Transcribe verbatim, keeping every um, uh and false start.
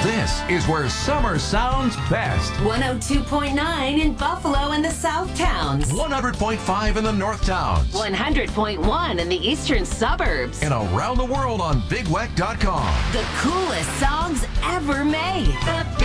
This is where summer sounds best. one oh two point nine in Buffalo and the South Towns. one hundred point five in the North Towns. one hundred point one in the eastern suburbs. And around the world on big weck dot com. The coolest songs ever made. The